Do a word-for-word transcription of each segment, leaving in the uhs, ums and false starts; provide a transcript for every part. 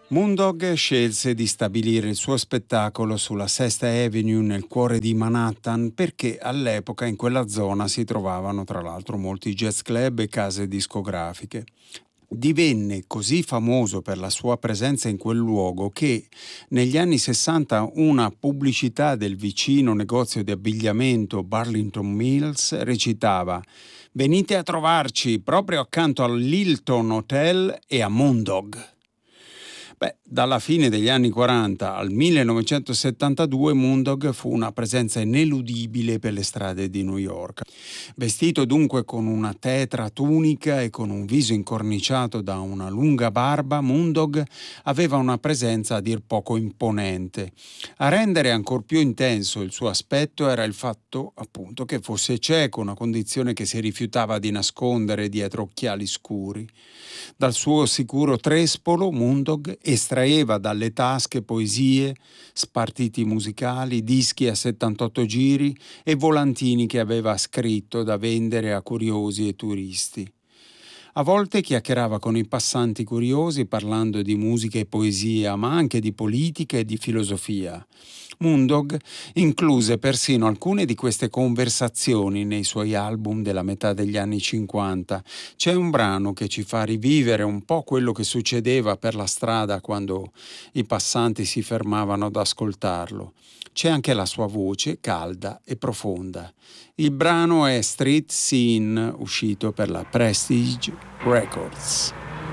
Moondog scelse di stabilire il suo spettacolo sulla Sesta Avenue nel cuore di Manhattan perché all'epoca in quella zona si trovavano tra l'altro molti jazz club e case discografiche. Divenne così famoso per la sua presenza in quel luogo che negli anni sessanta una pubblicità del vicino negozio di abbigliamento Burlington Mills recitava: "Venite a trovarci proprio accanto all'Hilton Hotel e a Moondog". Beh, dalla fine degli anni quaranta al millenovecentosettantadue Moondog fu una presenza ineludibile per le strade di New York. Vestito dunque con una tetra tunica e con un viso incorniciato da una lunga barba, Moondog aveva una presenza a dir poco imponente. A rendere ancor più intenso il suo aspetto era il fatto, appunto, che fosse cieco, una condizione che si rifiutava di nascondere dietro occhiali scuri. Dal suo sicuro trespolo, Moondog estraeva dalle tasche poesie, spartiti musicali, dischi a settantotto giri e volantini che aveva scritto da vendere a curiosi e turisti. A volte chiacchierava con i passanti curiosi parlando di musica e poesia, ma anche di politica e di filosofia. Moondog incluse persino alcune di queste conversazioni nei suoi album della metà degli anni cinquanta. C'è un brano che ci fa rivivere un po' quello che succedeva per la strada quando i passanti si fermavano ad ascoltarlo. C'è anche la sua voce calda e profonda. Il brano è Street Scene, uscito per la Prestige Records.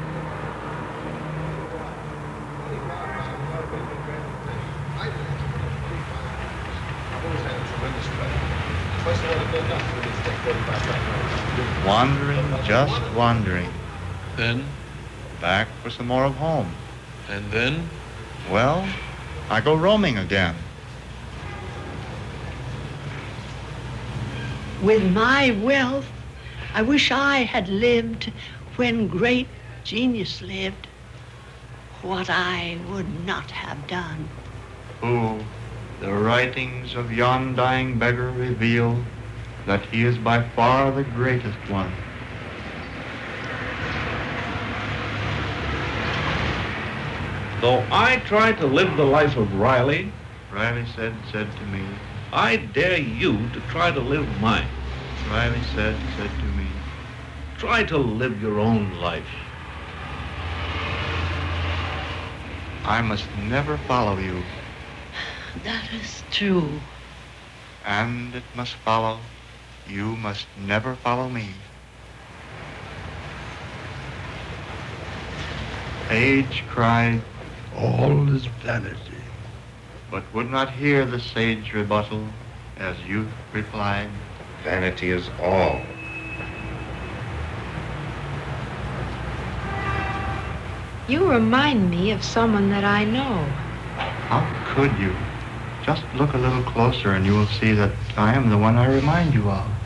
Wandering, just wandering. Then? Back for some more of home. And then? Well, I go roaming again. With my wealth, I wish I had lived when great genius lived. What I would not have done. Who, the writings of yon dying beggar reveal that he is by far the greatest one. Though I try to live the life of Riley, Riley said, said to me, I dare you to try to live mine. Riley said, said to me, Try to live your own life. I must never follow you. That is true. And it must follow, you must never follow me. Age cried, all is vanity. But would not hear the sage rebuttal, as youth replied, vanity is all. You remind me of someone that I know. How could you? Just look a little closer and you will see that I am the one I remind you of.